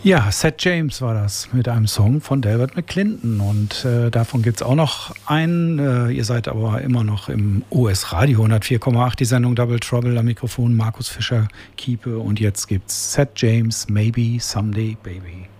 Ja, Seth James war das mit einem Song von Delbert McClinton und davon gibt es auch noch einen. Ihr seid aber immer noch im US Radio 104,8, die Sendung Double Trouble, am Mikrofon Markus Fischer-Kiepe und jetzt gibt's Seth James, Maybe Someday Baby.